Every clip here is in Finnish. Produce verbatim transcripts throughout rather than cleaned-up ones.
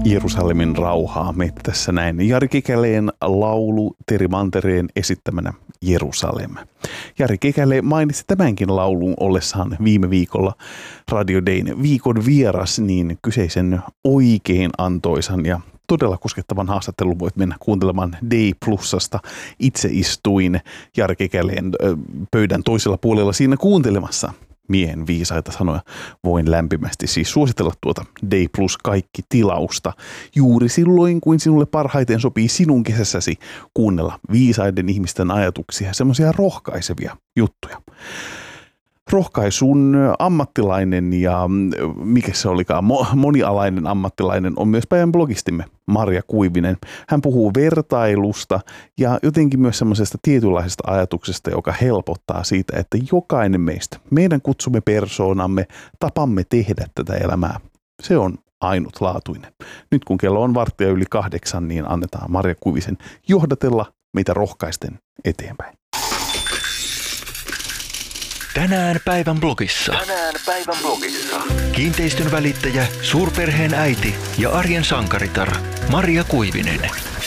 Jerusalemin rauhaa meitä tässä näin. Jari Kekäleen laulu Teri Mantereen esittämänä Jerusalem. Jari Kekäle mainitsi tämänkin laulun ollessaan viime viikolla Radio Dayn viikon vieras, niin kyseisen oikein antoisan ja todella koskettavan haastattelun voit mennä kuuntelemaan Day Plusasta. Itse istuin Jari Kekäleen pöydän toisella puolella siinä kuuntelemassa miehen viisaita sanoja. Voin lämpimästi siis suositella tuota Day Plus kaikki tilausta juuri silloin, kuin sinulle parhaiten sopii sinun kesässäsi kuunnella viisaiden ihmisten ajatuksia, semmoisia rohkaisevia juttuja. Rohkaisun ammattilainen ja mikä se olikaan, monialainen ammattilainen on myös päivän blogistimme Marja Kuivinen. Hän puhuu vertailusta ja jotenkin myös semmoisesta tietynlaisesta ajatuksesta, joka helpottaa siitä, että jokainen meistä, meidän kutsumme persoonamme, tapamme tehdä tätä elämää, se on ainutlaatuinen. Nyt kun kello on varttia yli kahdeksan, niin annetaan Marja Kuivisen johdatella meitä rohkaisten eteenpäin. Tänään päivän blogissa. Tänään päivän blogissa. Kiinteistön välittäjä, suurperheen äiti ja arjen sankaritar Marja Kuivinen.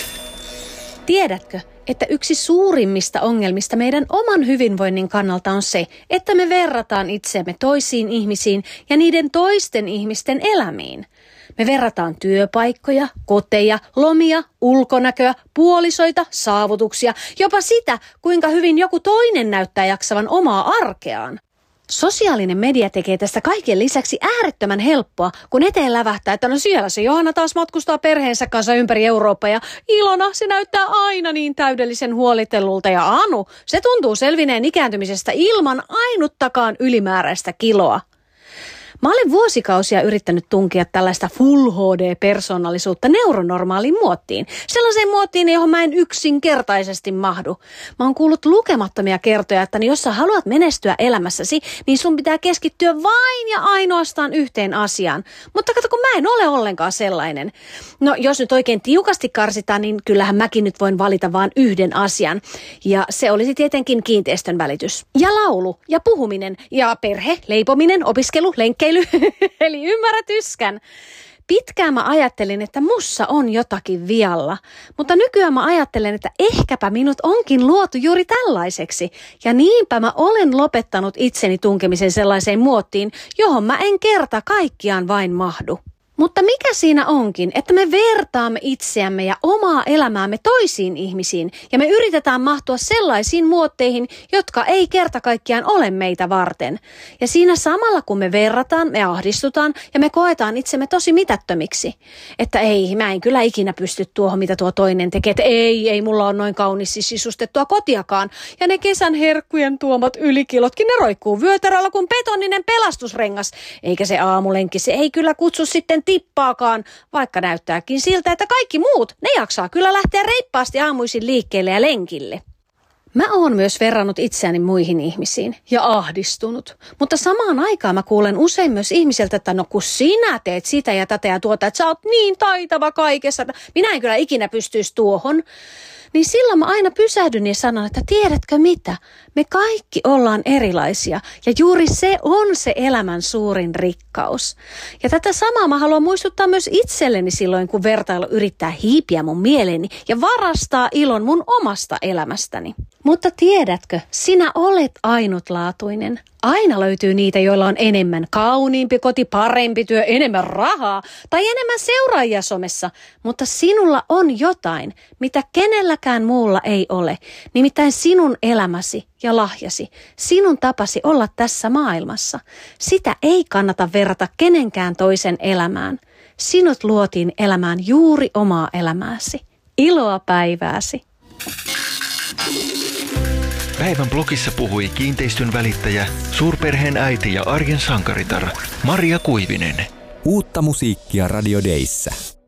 Tiedätkö, että yksi suurimmista ongelmista meidän oman hyvinvoinnin kannalta on se, että me verrataan itseämme toisiin ihmisiin ja niiden toisten ihmisten elämiin. Me verrataan työpaikkoja, koteja, lomia, ulkonäköä, puolisoita, saavutuksia, jopa sitä, kuinka hyvin joku toinen näyttää jaksavan omaa arkeaan. Sosiaalinen media tekee tästä kaiken lisäksi äärettömän helppoa, kun eteen lävähtää, että no siellä se Johanna taas matkustaa perheensä kanssa ympäri Eurooppaa ja Ilona, se näyttää aina niin täydellisen huolitellulta ja Anu, se tuntuu selvineen ikääntymisestä ilman ainuttakaan ylimääräistä kiloa. Mä olen vuosikausia yrittänyt tunkia tällaista Full H D-persoonallisuutta neuronormaaliin muottiin. Sellaiseen muottiin, johon mä en yksinkertaisesti mahdu. Mä oon kuullut lukemattomia kertoja, että jos sä haluat menestyä elämässäsi, niin sun pitää keskittyä vain ja ainoastaan yhteen asiaan. Mutta kato, kun mä en ole ollenkaan sellainen. No, jos nyt oikein tiukasti karsitaan, niin kyllähän mäkin nyt voin valita vain yhden asian. Ja se olisi tietenkin kiinteistön välitys. Ja laulu, ja puhuminen, ja perhe, leipominen, opiskelu, lenkkeily. Eli ymmärrät yskän. Pitkään mä ajattelin, että mussa on jotakin vialla, mutta nykyään mä ajattelen, että ehkäpä minut onkin luotu juuri tällaiseksi. Ja niinpä mä olen lopettanut itseni tunkemisen sellaiseen muottiin, johon mä en kerta kaikkiaan vain mahdu. Mutta mikä siinä onkin, että me vertaamme itseämme ja omaa elämäämme toisiin ihmisiin ja me yritetään mahtua sellaisiin muotteihin, jotka ei kerta kaikkiaan ole meitä varten. Ja siinä samalla kun me verrataan, me ahdistutaan ja me koetaan itsemme tosi mitättömiksi. Että ei, mä en kyllä ikinä pysty tuohon, mitä tuo toinen tekee. Että ei, ei mulla on noin kaunis sisustettua kotiakaan. Ja ne kesän herkkujen tuomat ylikilotkin, ne roikkuu vyötäröllä kuin betoninen pelastusrengas. Eikä se aamulenkki, se ei kyllä kutsu sitten tippaakaan, vaikka näyttääkin siltä, että kaikki muut, ne jaksaa kyllä lähteä reippaasti aamuisin liikkeelle ja lenkille. Mä oon myös verrannut itseäni muihin ihmisiin ja ahdistunut, mutta samaan aikaan mä kuulen usein myös ihmiseltä, että no kun sinä teet sitä ja tätä ja tuota, että sä oot niin taitava kaikessa, että minä en kyllä ikinä pystyisi tuohon. Niin silloin mä aina pysähdyn ja sanon, että tiedätkö mitä? Me kaikki ollaan erilaisia ja juuri se on se elämän suurin rikkaus. Ja tätä samaa mä haluan muistuttaa myös itselleni silloin, kun vertailu yrittää hiipiä mun mieleeni ja varastaa ilon mun omasta elämästäni. Mutta tiedätkö, sinä olet ainutlaatuinen. Aina löytyy niitä, joilla on enemmän kauniimpi koti, parempi työ, enemmän rahaa tai enemmän seuraajia somessa. Mutta sinulla on jotain, mitä kenelläkään muulla ei ole. Nimittäin sinun elämäsi ja lahjasi, sinun tapasi olla tässä maailmassa. Sitä ei kannata verrata kenenkään toisen elämään. Sinut luotiin elämään juuri omaa elämääsi. Iloa päivääsi. Päivän blogissa puhui kiinteistön välittäjä, suurperheen äiti ja arjen sankaritar Marja Kuivinen. Uutta musiikkia Radio Dayssä.